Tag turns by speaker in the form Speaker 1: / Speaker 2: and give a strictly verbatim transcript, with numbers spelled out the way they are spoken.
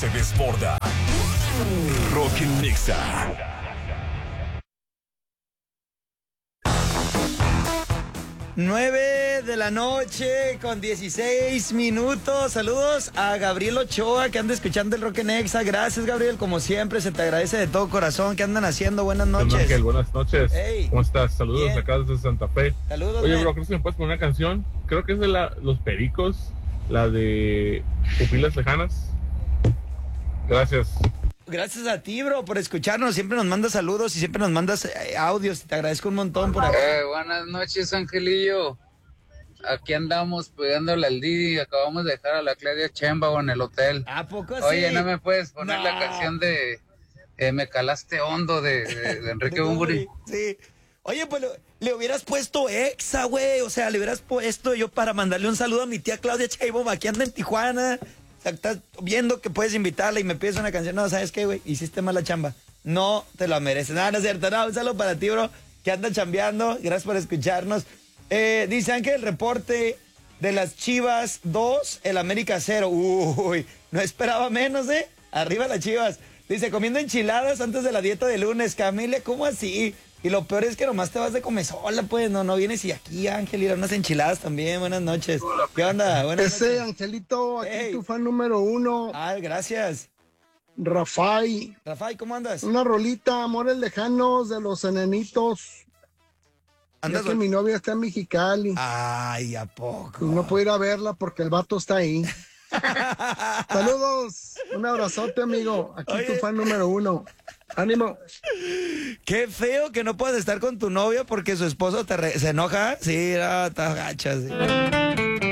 Speaker 1: se desborda. Rock en Nexa.
Speaker 2: nueve de la noche con dieciséis minutos. Saludos a Gabriel Ochoa que anda escuchando el Rock en Nexa. Gracias, Gabriel, como siempre, se te agradece de todo corazón. ¿Qué andan haciendo? Buenas noches.
Speaker 3: Ángel, buenas noches.
Speaker 2: Hey.
Speaker 3: ¿Cómo estás? Saludos
Speaker 2: Bien.
Speaker 3: acá desde Santa Fe.
Speaker 2: Saludos.
Speaker 3: Oye,
Speaker 2: man.
Speaker 3: bro, ¿crees que me puedes poner una canción? Creo que es de la, Los Pericos, la de Pupilas Lejanas. Gracias.
Speaker 2: Gracias a ti, bro, por escucharnos. Siempre nos mandas saludos y siempre nos mandas eh, audios. Te agradezco un montón por acá.
Speaker 4: Eh, buenas noches, Angelillo. Aquí andamos pegándole al Didi. Acabamos de dejar a la Claudia Chemba en el hotel.
Speaker 2: ¿A poco sí?
Speaker 4: Oye, ¿no me puedes poner
Speaker 2: No.
Speaker 4: la canción de eh, Me Calaste Hondo de, de, de Enrique Bunbury?
Speaker 2: Sí. Oye, pues lo- le hubieras puesto Exa, güey. O sea, le hubieras puesto yo para mandarle un saludo a mi tía Claudia Chaiboma, aquí anda en Tijuana. O sea, estás viendo que puedes invitarla y me pides una canción. No, ¿sabes qué, güey? Hiciste mala chamba. No te la mereces. No, no es cierto. No, un saludo para ti, bro, que anda chambeando. Gracias por escucharnos. Eh, dice Ángel, el reporte de las Chivas dos, el América cero. Uy, no esperaba menos, ¿eh? Arriba las Chivas. Dice, comiendo enchiladas antes de la dieta de lunes. Camila, ¿cómo así? Y lo peor es que nomás te vas de comer sola, pues. No, no vienes y aquí, Ángel, ir a unas enchiladas también. Buenas noches. ¿Qué onda? Buenas
Speaker 5: Ese
Speaker 2: noches.
Speaker 5: Angelito, aquí
Speaker 2: Hey.
Speaker 5: tu fan número uno,
Speaker 2: Ah, gracias.
Speaker 5: Rafael.
Speaker 2: Rafael, ¿cómo andas?
Speaker 5: Una rolita, Amores Lejanos de los Enanitos. Ya
Speaker 2: ¿Andas?
Speaker 5: que mi novia está en Mexicali.
Speaker 2: Ay, ¿a poco?
Speaker 5: Y no puedo ir a verla porque el vato está ahí. Saludos. Un abrazote, amigo. Aquí
Speaker 2: Oye.
Speaker 5: tu fan número uno. Ánimo.
Speaker 2: Qué feo que no puedas estar con tu novia porque su esposo te re- se enoja. Sí, no, está gacha. Sí.